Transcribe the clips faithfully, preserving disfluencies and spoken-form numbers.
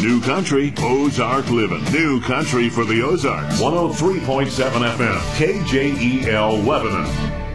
New Country, Ozark Living. New Country for the Ozarks. one oh three point seven F M, K J E L Lebanon.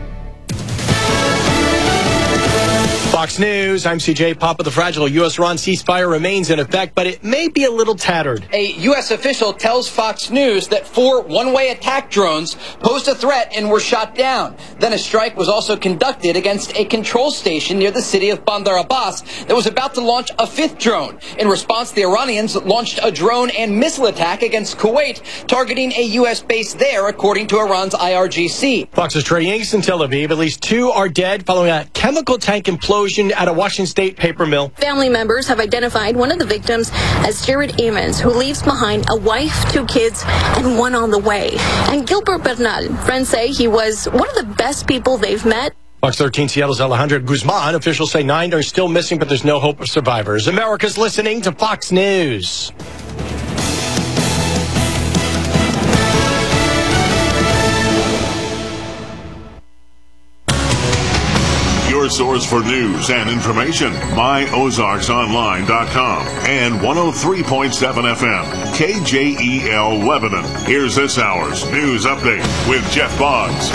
Fox News, I'm C J Papa. The fragile U S-Iran ceasefire remains in effect, but it may be a little tattered. A U S official tells Fox News that four one-way attack drones posed a threat and were shot down. Then a strike was also conducted against a control station near the city of Bandar Abbas that was about to launch a fifth drone. In response, the Iranians launched a drone and missile attack against Kuwait, targeting a U S base there, according to Iran's I R G C. Fox's Trey Yanks in Tel Aviv. At least two are dead following a chemical tank implosion at a Washington State paper mill. Family members have identified one of the victims as Jared Amons, who leaves behind a wife, two kids, and one on the way. And Gilbert Bernal, friends say he was one of the best people they've met. Fox thirteen Seattle's Alejandro Guzman. Officials say nine are still missing, but there's no hope of survivors. America's listening to Fox News. Your source for news and information, my ozarks online dot com and one oh three point seven F M, K J E L Lebanon. Here's this hour's news update with Jeff Boggs.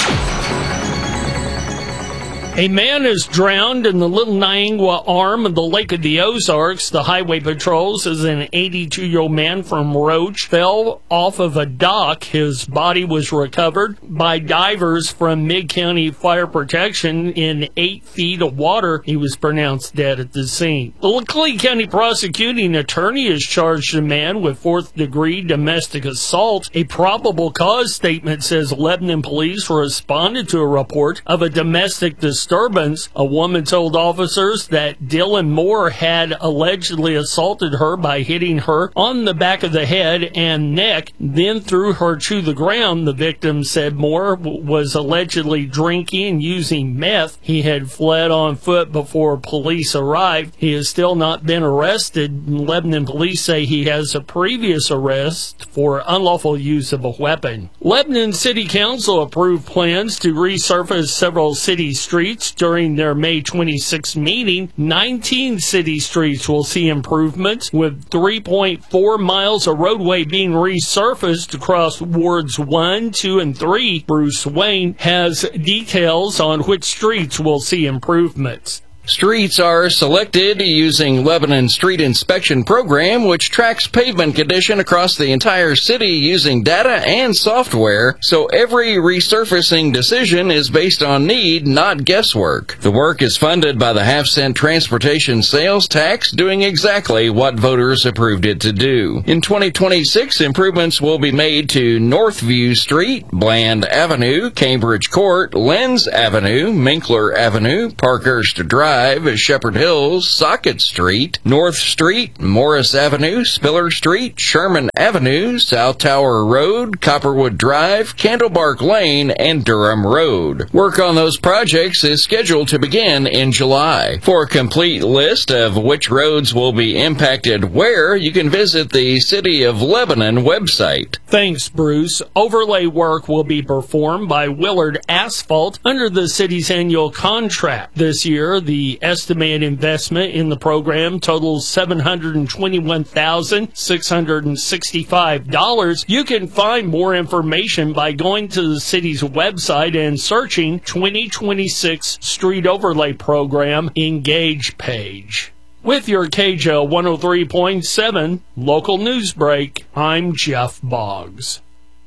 A man is drowned in the Little Niangua arm of the Lake of the Ozarks. The highway patrol says an eighty-two-year-old man from Roach fell off of a dock. His body was recovered by divers from Mid-County Fire Protection in eight feet of water. He was pronounced dead at the scene. The Laclede County prosecuting attorney has charged the man with fourth-degree domestic assault. A probable cause statement says Lebanon police responded to a report of a domestic disturbance. Disturbance. A woman told officers that Dylan Moore had allegedly assaulted her by hitting her on the back of the head and neck, then threw her to the ground. The victim said Moore was allegedly drinking and using meth. He had fled on foot before police arrived. He has still not been arrested. Lebanon police say he has a previous arrest for unlawful use of a weapon. Lebanon City Council approved plans to resurface several city streets during their May twenty-sixth meeting. nineteen city streets will see improvements, with three point four miles of roadway being resurfaced across wards one, two, and three. Bruce Wayne has details on which streets will see improvements. Streets are selected using Lebanon Street Inspection Program, which tracks pavement condition across the entire city using data and software, so every resurfacing decision is based on need, not guesswork. The work is funded by the half-cent transportation sales tax, doing exactly what voters approved it to do. In twenty twenty-six, improvements will be made to Northview Street, Bland Avenue, Cambridge Court, Lenz Avenue, Minkler Avenue, Parkhurst Drive, Shepherd Hills, Socket Street, North Street, Morris Avenue, Spiller Street, Sherman Avenue, South Tower Road, Copperwood Drive, Candlebark Lane, and Durham Road. Work on those projects is scheduled to begin in July. For a complete list of which roads will be impacted where, you can visit the City of Lebanon website. Thanks, Bruce. Overlay work will be performed by Willard Asphalt under the city's annual contract. This year, the estimated investment in the program totals seven hundred twenty-one thousand six hundred sixty-five dollars. You can find more information by going to the city's website and searching twenty twenty-six Street Overlay Program Engage page. With your K J O one oh three point seven local news break, I'm Jeff Boggs.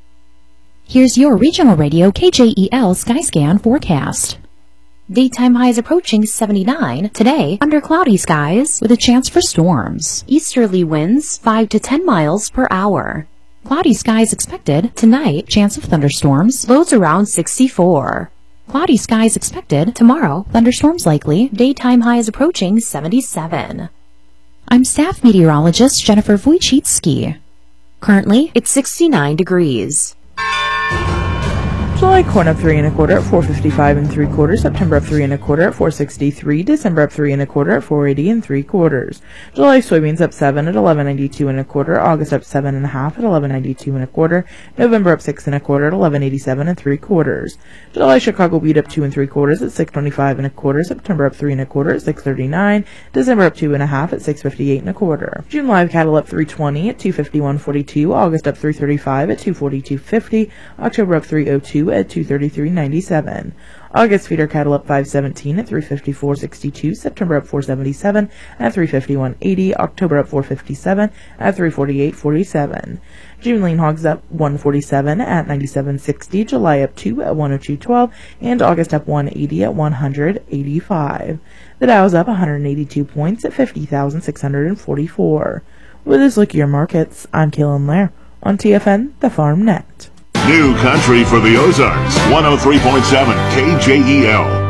Here's your regional radio K J E L Skyscan forecast. Daytime highs approaching seventy-nine. Today, under cloudy skies with a chance for storms. Easterly winds five to ten miles per hour. Cloudy skies expected. Tonight, chance of thunderstorms. Lows around sixty-four. Cloudy skies expected. Tomorrow, thunderstorms likely. Daytime highs approaching seventy-seven. I'm staff meteorologist Jennifer Wojcicki. Currently, it's sixty-nine degrees. July corn up three and a quarter at four fifty-five and three quarters. September up three and a quarter at four sixty-three. December up three and a quarter at four eighty and three quarters. July soybeans up seven at eleven ninety-two and a quarter. August up seven and a half at eleven ninety-two and a quarter. November up six and a quarter at eleven eighty-seven and three quarters. July Chicago wheat up two and three quarters at six twenty-five and a quarter. September up three and a quarter at six thirty-nine. December up two and a half at six fifty-eight and a quarter. June live cattle up three twenty at two fifty-one forty-two. August up three thirty-five at two forty-two fifty. October up three oh two at two thirty-three ninety-seven. August feeder cattle up five seventeen at three fifty-four sixty-two. September up four seventy-seven at three fifty-one eighty. October up four fifty-seven at three forty-eight forty-seven. June lean hogs up one forty-seven at ninety-seven sixty. July up two at one oh two twelve. And August up one eighty at one hundred eighty-five. The Dow's up one hundred eighty-two points at fifty thousand six hundred forty-four. With this look at your markets, I'm Kaylin Lair on T F N, the Farm Net. New country for the Ozarks, one oh three point seven K J E L.